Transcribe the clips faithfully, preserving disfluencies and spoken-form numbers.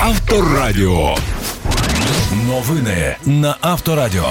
Авторадіо. Новини на Авторадіо.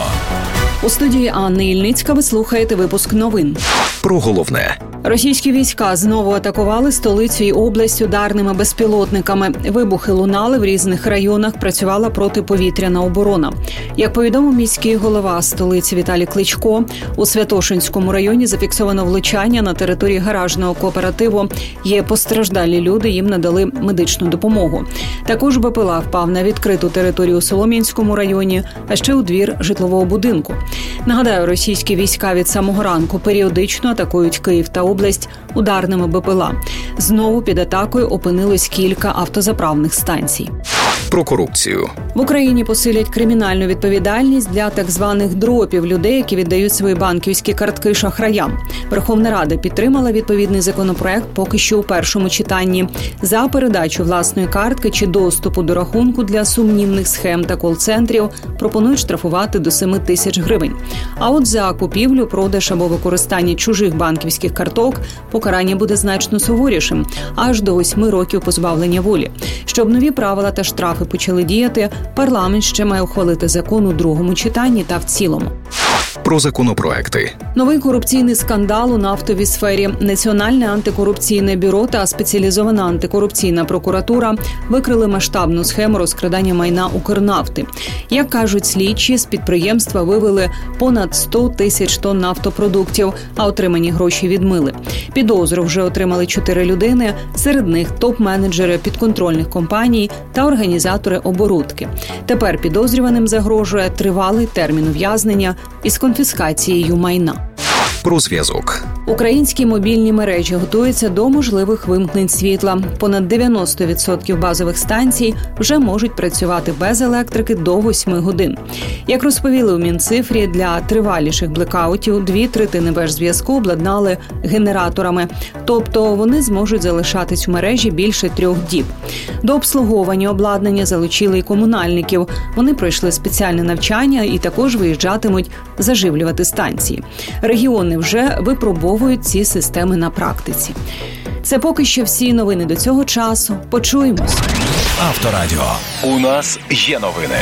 У студії Анни Ільницька ви слухаєте випуск новин. Про головне. Російські війська знову атакували столицю і область ударними безпілотниками. Вибухи лунали в різних районах, працювала протиповітряна оборона. Як повідомив міський голова столиці Віталій Кличко, у Святошинському районі зафіксовано влучання на території гаражного кооперативу. Є постраждалі люди, їм надали медичну допомогу. Також БПЛА впав на відкриту територію у Солом'янському районі, а ще у двір житлового будинку. Нагадаю, російські війська від самого ранку періодично атакують Київ та область ударними БПЛА. Знову під атакою опинилось кілька автозаправних станцій. Про корупцію. В Україні посилять кримінальну відповідальність для так званих дропів – людей, які віддають свої банківські картки шахраям. Верховна Рада підтримала відповідний законопроект поки що у першому читанні. За передачу власної картки чи доступу до рахунку для сумнівних схем та кол-центрів пропонують штрафувати до семи тисяч гривень. А от за купівлю, продаж або використання чужих банківських карток покарання буде значно суворішим – аж до восьми років позбавлення волі. Щоб нові правила та штрафи почали діяти, парламент ще має ухвалити закон у другому читанні та в цілому. Про законопроекти. Новий корупційний скандал у нафтовій сфері. Національне антикорупційне бюро та спеціалізована антикорупційна прокуратура викрили масштабну схему розкрадання майна Укрнафти. Як кажуть слідчі, з підприємства вивели понад сто тисяч тонн нафтопродуктів, а отримані гроші відмили. Підозру вже отримали чотири людини, серед них топ-менеджери підконтрольних компаній та організатори оборудки. Тепер підозрюваним загрожує тривалий термін ув'язнення із конфіскацією майна. Про зв'язок. Українські мобільні мережі готуються до можливих вимкнень світла. Понад дев'яносто відсотків базових станцій вже можуть працювати без електрики до восьми годин. Як розповіли у Мінцифрі, для триваліших блекаутів дві третини вежзв'язку обладнали генераторами. Тобто вони зможуть залишатись у мережі більше трьох діб. До обслуговування обладнання залучили і комунальників. Вони пройшли спеціальне навчання і також виїжджатимуть заживлювати станції. Регіони вже випробовують ці системи на практиці. Це поки що всі новини до цього часу. Почуємось. Авторадіо. У нас є новини.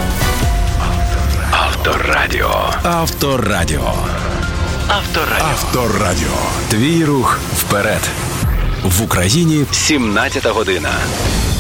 Авторадіо. Авторадіо. Авторадіо. Авторадіо. Твій рух вперед. В Україні сімнадцята година.